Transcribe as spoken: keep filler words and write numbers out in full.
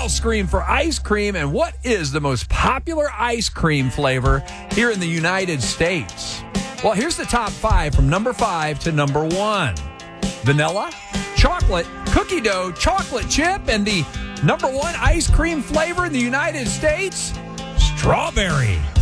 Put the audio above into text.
all scream for ice cream. And what is the most popular ice cream flavor here in the United States? Well, here's the top five from number five to number one. Vanilla, chocolate, cookie dough, chocolate chip, and the number one ice cream flavor in the United States, strawberry.